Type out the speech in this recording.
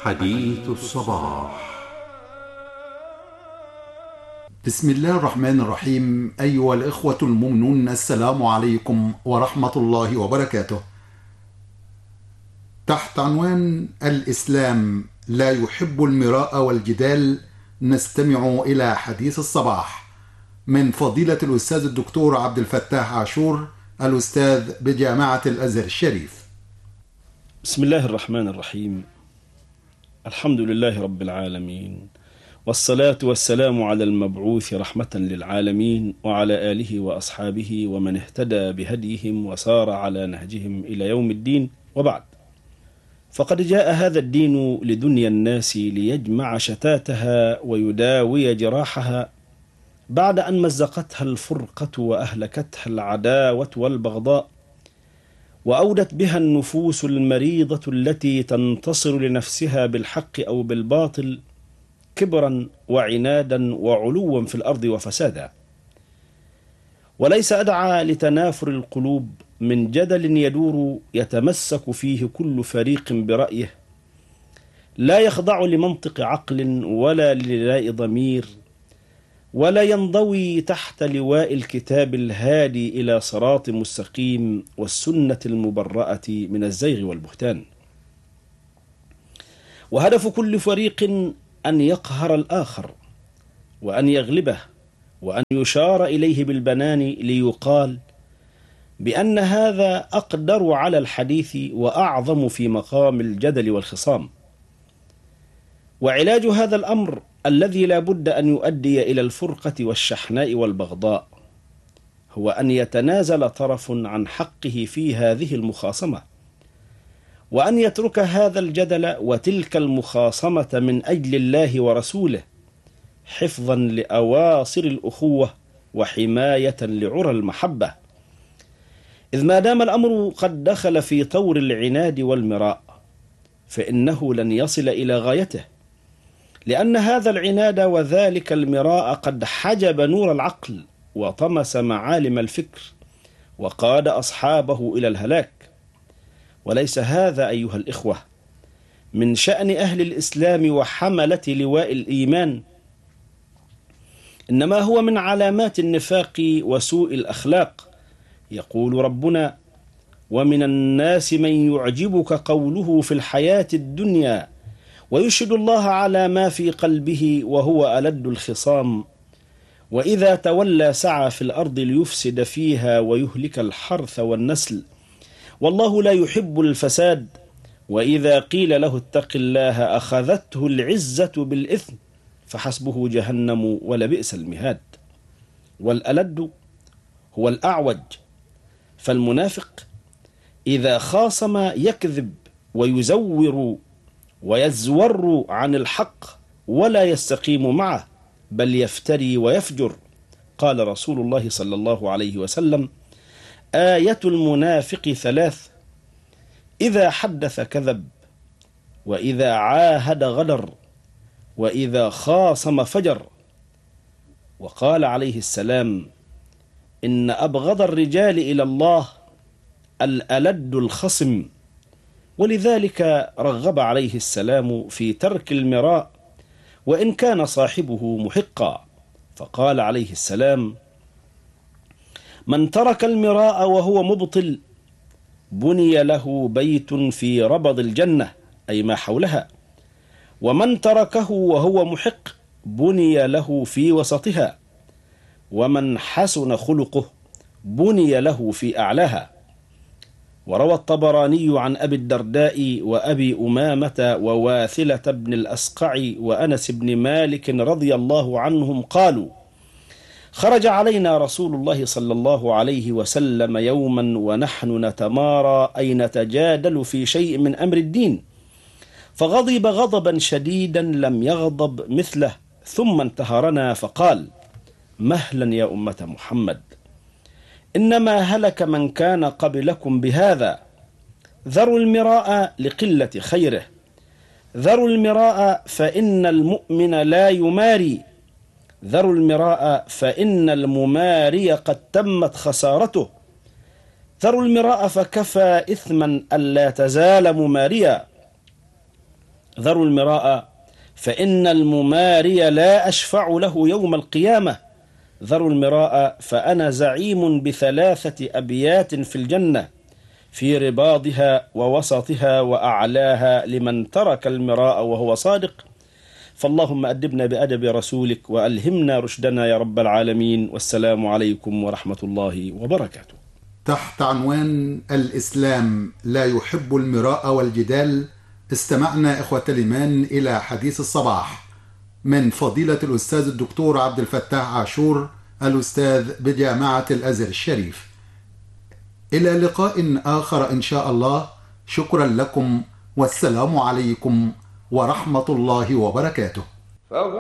حديث الصباح. بسم الله الرحمن الرحيم. أيها الإخوة المؤمنون، السلام عليكم ورحمة الله وبركاته. تحت عنوان الإسلام لا يحب المراء والجدال، نستمع إلى حديث الصباح من فضيلة الأستاذ الدكتور عبد الفتاح عاشور، الأستاذ بجامعة الأزهر الشريف. بسم الله الرحمن الرحيم. الحمد لله رب العالمين، والصلاة والسلام على المبعوث رحمة للعالمين، وعلى آله وأصحابه ومن اهتدى بهديهم وسار على نهجهم إلى يوم الدين، وبعد. فقد جاء هذا الدين لدنيا الناس ليجمع شتاتها ويداوي جراحها، بعد أن مزقتها الفرقة وأهلكتها العداوة والبغضاء، وأودت بها النفوس المريضة التي تنتصر لنفسها بالحق أو بالباطل، كبرا وعنادا وعلوا في الأرض وفسادا. وليس أدعى لتنافر القلوب من جدل يدور يتمسك فيه كل فريق برأيه، لا يخضع لمنطق عقل ولا للاء ضمير، ولا ينضوي تحت لواء الكتاب الهادي إلى صراط مستقيم والسنة المبرأة من الزيغ والبهتان. وهدف كل فريق أن يقهر الآخر، وأن يغلبه، وأن يشار إليه بالبنان ليقال بأن هذا أقدر على الحديث وأعظم في مقام الجدل والخصام. وعلاج هذا الأمر الذي لا بد أن يؤدي إلى الفرقة والشحناء والبغضاء هو أن يتنازل طرف عن حقه في هذه المخاصمة، وأن يترك هذا الجدل وتلك المخاصمة من أجل الله ورسوله، حفظا لأواصر الأخوة وحماية لعرى المحبة. إذ ما دام الأمر قد دخل في طور العناد والمراء، فإنه لن يصل إلى غايته، لأن هذا العناد وذلك المراء قد حجب نور العقل وطمس معالم الفكر وقاد أصحابه إلى الهلاك. وليس هذا أيها الإخوة من شأن أهل الإسلام وحملة لواء الإيمان، إنما هو من علامات النفاق وسوء الأخلاق. يقول ربنا: ومن الناس من يعجبك قوله في الحياة الدنيا ويشهد الله على ما في قلبه وهو ألد الخصام، وإذا تولى سعى في الأرض ليفسد فيها ويهلك الحرث والنسل، والله لا يحب الفساد، وإذا قيل له اتق الله أخذته العزة بالإثم فحسبه جهنم ولبئس المهاد. والألد هو الأعوج، فالمنافق إذا خاصم يكذب ويزور ويزور عن الحق ولا يستقيم معه، بل يفتري ويفجر. قال رسول الله صلى الله عليه وسلم: آية المنافق ثلاث: إذا حدث كذب، وإذا عاهد غدر، وإذا خاصم فجر. وقال عليه السلام: إن أبغض الرجال إلى الله الألد الخصم. ولذلك رغب عليه السلام في ترك المراء وإن كان صاحبه محقا، فقال عليه السلام: من ترك المراء وهو مبطل بني له بيت في ربض الجنة، أي ما حولها، ومن تركه وهو محق بني له في وسطها، ومن حسن خلقه بني له في أعلاها. وروى الطبراني عن أبي الدرداء وأبي أمامة وواثلة بن الأسقع وأنس بن مالك رضي الله عنهم قالوا: خرج علينا رسول الله صلى الله عليه وسلم يوما ونحن نتمارى أي نتجادل في شيء من أمر الدين، فغضب غضبا شديدا لم يغضب مثله، ثم انتهرنا فقال: مهلا يا أمة محمد، إنما هلك من كان قبلكم بهذا، ذروا المراء لقلة خيره، ذروا المراء فإن المؤمن لا يماري، ذروا المراء فإن المماري قد تمت خسارته، ذروا المراء فكفى إثما ألا تزال مماريا. ذروا المراء فإن المماري لا أشفع له يوم القيامة. ذروا المراء فأنا زعيم ب3 أبيات في الجنة، في رباضها ووسطها وأعلاها لمن ترك المراء وهو صادق. فاللهم أدبنا بأدب رسولك وألهمنا رشدنا يا رب العالمين. والسلام عليكم ورحمة الله وبركاته. تحت عنوان الإسلام لا يحب المراء والجدال، استمعنا إخوة الإيمان إلى حديث الصباح من فضيلة الأستاذ الدكتور عبد الفتاح عاشور، الأستاذ بجامعة الأزهر الشريف. إلى لقاء آخر إن شاء الله. شكرا لكم، والسلام عليكم ورحمة الله وبركاته.